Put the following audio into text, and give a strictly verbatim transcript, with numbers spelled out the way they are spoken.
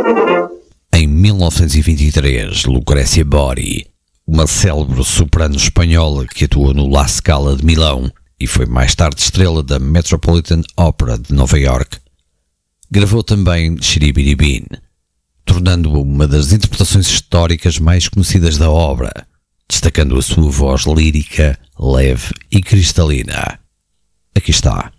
Em mil novecentos e vinte e três, Lucrécia Borri, uma célebre soprano espanhola que atuou no La Scala de Milão e foi mais tarde estrela da Metropolitan Opera de Nova York, gravou também Shiribiribin, tornando-o uma das interpretações históricas mais conhecidas da obra, destacando a sua voz lírica, leve e cristalina. Aqui está.